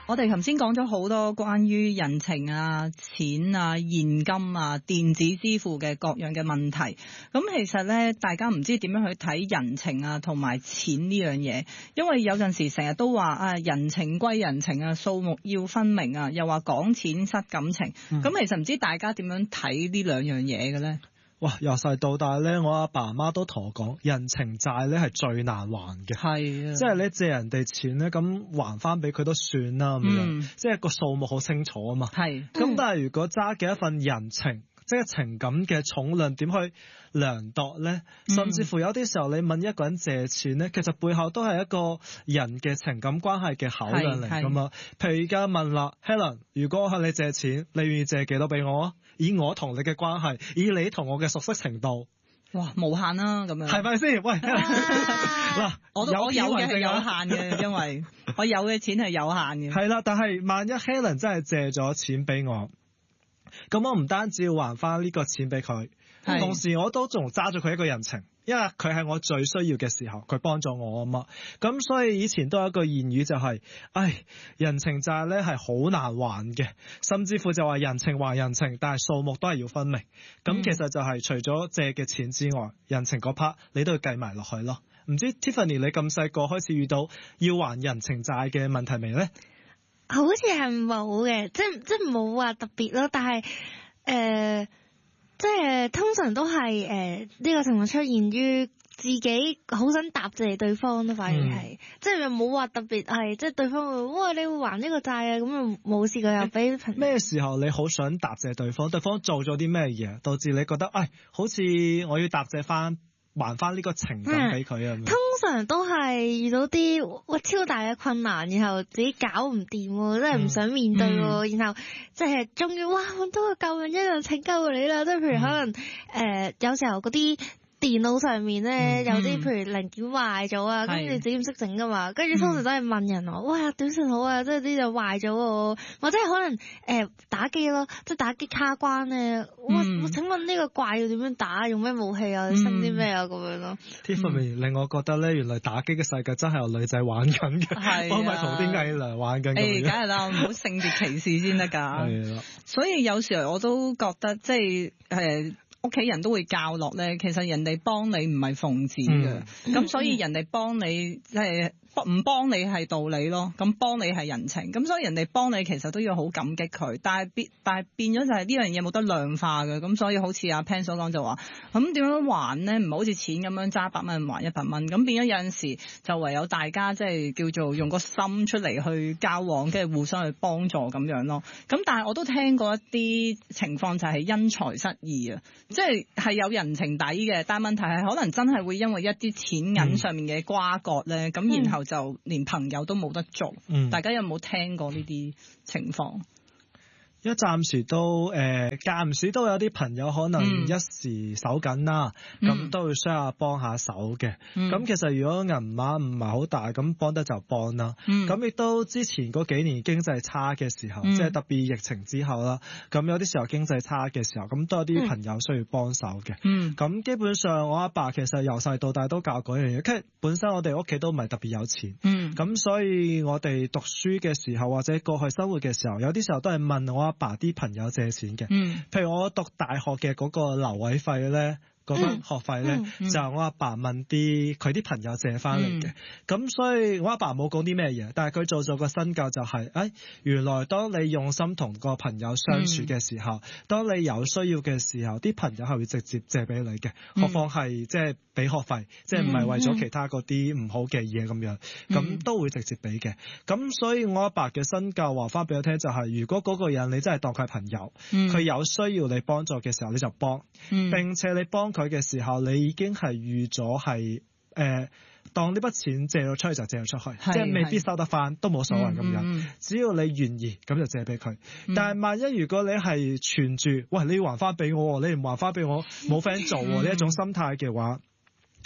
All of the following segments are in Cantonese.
我哋頭先講咗好多關於人情啊、錢啊、現金啊、電子支付嘅各樣嘅問題。咁其實咧，大家唔知點樣去睇人情啊同埋錢呢樣嘢，因為有陣時成日都話啊，人情歸人情啊，數目要分明啊，又話講錢失感情。咁其實唔知大家點樣睇呢兩樣嘢嘅咧？ 哇！由細到大咧，我阿爸阿媽都同我講，人情債咧係最難還嘅。 係啊， 即係你借人哋錢咧，咁還翻俾佢都算啦咁樣。即係個數目好清楚啊嘛。係。咁但係如果揸嘅一份人情，即係情感嘅重量點去量度咧？甚至乎有啲時候你問一個人借錢咧，其實背後都係一個人嘅情感關係嘅考量嚟㗎嘛。譬如而家問啦 ，Helen， 如果我向你借錢，你願意借幾多俾我啊？以我同你嘅關係，以你同我嘅熟悉程度， 哇，無限啦咁樣， 係咪先？喂，嗱， 我有嘅係有限嘅，因為我有嘅錢係有限嘅。 係啦，但係萬一 Helen 真係借咗錢俾我，咁我唔單止要還翻呢個錢俾佢，同時我都仲揸咗佢一個人情。因為佢係我最需要嘅時候，佢幫咗我啊嘛，咁所以以前都有一個諺語就係，人情債咧係好難還嘅，甚至乎就話人情還人情，但係數目都係要分明。咁其實就係除咗借嘅錢之外，人情嗰 part 你都要計埋落去咯。唔知 Tiffany 你咁細個開始遇到要還人情債嘅問題未呢？ 好似係冇嘅，即係冇話特別咯，但係即係通常都係呢個情況出現於自己好想答謝對方咯，反而係即係冇話特別係即係對方會哇你會還呢個債啊，咁啊冇試過又俾咩時候你好想答謝對方？對方做咗啲咩嘢導致你覺得好似我要答謝翻還翻呢個情感俾佢啊？ 通常都係遇到啲超大嘅困難，然後自己搞唔掂，真係唔想面對，然後即係終於揾到個救命一樣拯救你啦！即係譬如可能有時候嗰啲電腦上面咧有啲譬如零件壞咗啊，跟住自己唔識整噶嘛，跟住通常都係問人哇短信好啊，即係啲就壞咗喎，或者係可能打機咯，即係打機卡關咧，我請問呢個怪要點樣打？用咩武器啊？升啲咩啊？咁樣咯。 Tiffany 令我覺得咧，原來打機嘅世界真係有女仔玩緊嘅，我咪同啲偽娘玩緊。 梗係啦，唔好性別歧視先得㗎。係啦，所以有時候我都覺得即係屋企人都會教落咧，其實人哋幫你唔係奉旨嘅，咁所以人哋幫你即係唔幫你係道理咯，咁幫你係人情，咁所以人哋幫你其實都要好感激佢，但係變咗就係呢樣嘢冇得量化嘅，咁所以好似阿 Pan 所講就話，咁點樣還咧？唔好似錢咁樣揸100蚊還100蚊，咁變咗有陣時就唯有大家即係叫做用個心出嚟去交往，跟住互相去幫助咁樣咯。咁但係我都聽過一啲情況就係因財失義啊，即係有人情底嘅，但係問題係可能真係會因為一啲錢銀上面嘅瓜葛咧，咁然後就連朋友都冇得做。大家有冇聽過呢啲情況？ 一暫時都間唔時都有啲朋友可能一時手緊啦，咁都會需要幫下手嘅。咁其實如果銀碼唔係好大，咁幫得就幫啦。咁亦都之前嗰幾年經濟差嘅時候，即係特別疫情之後啦，咁有啲時候經濟差嘅時候，咁都有啲朋友需要幫手嘅。咁基本上我阿爸其實由細到大都教嗰樣嘢，其實本身我哋屋企都唔係特別有錢，咁所以我哋讀書嘅時候或者過去生活嘅時候，有啲時候都係問我阿爸啲朋友借錢嘅，譬如我讀大學嘅嗰個留位費咧，嗰筆學費咧，就係我阿爸問佢啲朋友借翻嚟嘅。咁所以我阿爸冇講啲咩嘢，但係佢做咗個身教就係，原來當你用心同個朋友相處嘅時候，當你有需要嘅時候，啲朋友係會直接借俾你嘅，何況係即係俾學費，即係唔係為咗其他嗰啲唔好嘅嘢咁樣，咁都會直接俾嘅。咁所以我阿爸嘅身教話翻俾我聽就係，如果嗰個人你真係當佢係朋友，佢有需要你幫助嘅時候你就幫，並且你幫佢嘅時候，你已經係預咗係當呢筆錢借咗出去就借咗出去，即係未必收得翻都冇所謂咁樣。只要你願意，咁就借俾佢。但係萬一如果你係存住，喂，你要還翻俾我，你唔還翻俾我冇 friend 做呢一種心態嘅話，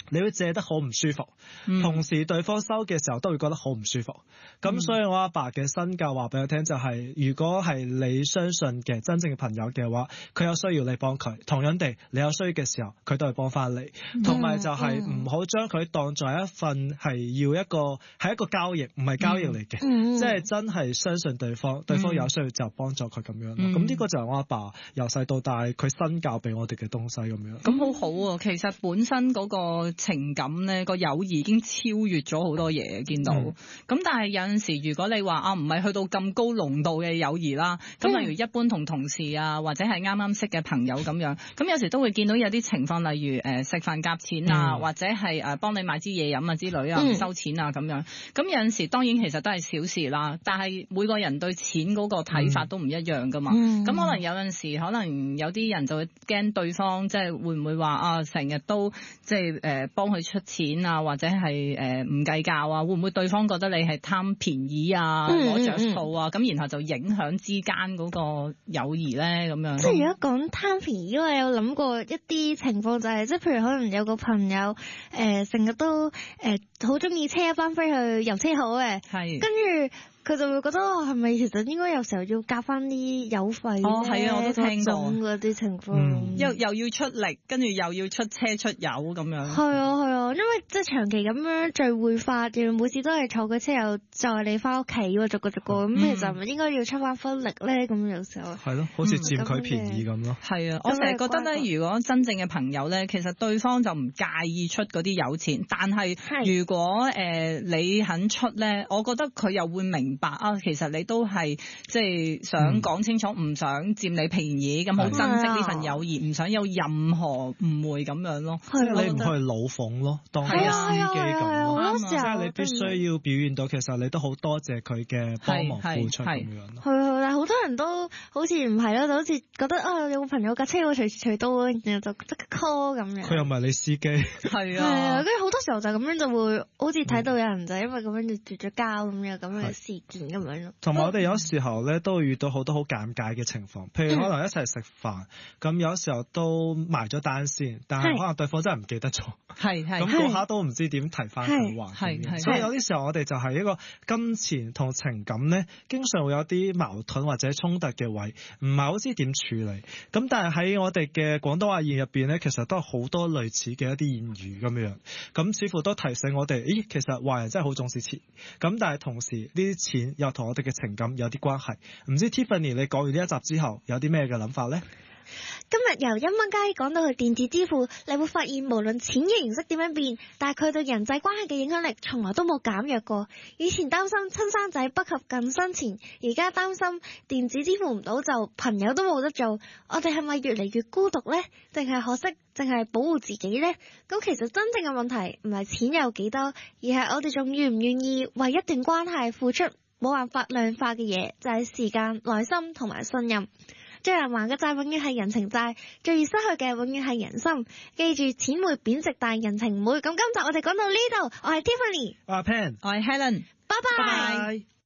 你會借得好唔舒服，同時對方收嘅時候都會覺得好唔舒服。咁所以我阿爸嘅身教話俾我聽就係，如果係你相信嘅真正嘅朋友嘅話，佢有需要你幫佢，同樣地你有需要嘅時候佢都係幫翻你，同埋就係唔好將佢當作一份係要一個交易，唔係交易嚟嘅，即係真係相信對方，對方有需要就幫助佢咁樣咯。咁呢個就係我阿爸由細到大佢身教俾我哋嘅東西咁樣。 咁好好喎，其實本身嗰個情感咧，個友誼已經超越咗好多嘢，見到。咁但係有陣時，如果你話唔係去到咁高濃度嘅友誼啦，咁例如一般同同事啊，或者係啱啱識嘅朋友咁樣，咁有時都會見到有啲情況，例如食飯夾錢啊，或者係幫你買支嘢飲啊之類啊，唔收錢啊咁樣。咁有陣時當然其實都係小事啦，但係每個人對錢嗰個睇法都唔一樣噶嘛。咁可能有陣時，可能有啲人就會驚對方即係會唔會話成日都即係幫佢出錢啊，或者係唔計較啊，會唔會對方覺得你係貪便宜啊，攞着數啊，咁然後就影響之間嗰個友誼咧咁樣。 即係如果講貪便宜，我有諗過一啲情況就係，即係譬如可能有個朋友成日都好中意車一班 friend 去遊車河嘅，跟住佢就會覺得係咪其實應該有時候要夾翻啲油費？ 係啊，我都聽過嗰啲情況， 又要出力，跟住又要出車出油咁樣。 係啊，因為即係長期咁樣聚會法，要每次都係坐個車又載你翻屋企喎，逐個咁，其實係咪應該要出翻分力咧？咁有時候係咯，好似佔佢便宜咁咯。係啊，我成日覺得咧，如果真正嘅朋友咧，其實對方就唔介意出嗰啲油錢，但係如果你肯出咧，我覺得佢又會明白其實你都係即係想講清楚，唔想佔你便宜，咁好珍惜呢份友誼，唔想有任何誤會咁樣咯。 即係你唔去老諷咯，當係司機咁咯。即係你必須要表現到，其實你都好多謝佢嘅幫忙付出咁樣咯。 係，但係好多人都好似唔係咯，就好似覺得有個朋友架車會隨時隨到，然後就即刻 call 咁樣。 佢又唔係你司機。 係啊， 跟住好多時候就咁樣就會好似睇到有人就因為咁樣就絕咗交咁樣嘅事件咁樣咯。 同埋我哋有時候咧都會遇到好多好尷尬嘅情況，譬如可能一齊食飯，咁有時候都埋咗單先，但係可能對方真係唔記得咗，咁嗰下都唔知點提翻佢還。所以有啲時候我哋就係一個金錢同情感咧，經常會有啲矛盾或者衝突嘅位，唔係好知點處理。咁但係喺我哋嘅廣東話諺入邊咧，其實都係好多類似嘅一啲諺語咁樣，咁似乎都提醒我哋，其實華人真係好重視錢，咁但係同時呢啲錢又同我哋嘅情感有啲關係。唔知 Tiffany 你講完呢一集之後有啲咩嘅諗法呢？ 今日由1蚊雞講到去電子支付，你會發現無論錢嘅形式點樣變，但係佢對人際關係嘅影響力從來都冇減弱過。以前擔心親生仔不及近身錢，而家擔心電子支付唔到就朋友都冇得做。我哋係咪越嚟越孤獨呢？定係學識淨係保護自己呢？咁其實真正嘅問題唔係錢有幾多，而係我哋仲願唔願意為一段關係付出冇辦法量化嘅嘢，就係時間、耐心同埋信任。最難還嘅債永遠係人情債，最易失去嘅永遠係人心。記住，錢會貶值，但係人情唔會。咁今集我哋講到呢度，我係 Tiffany， 我係 Pan， 我係 Helen， 拜拜。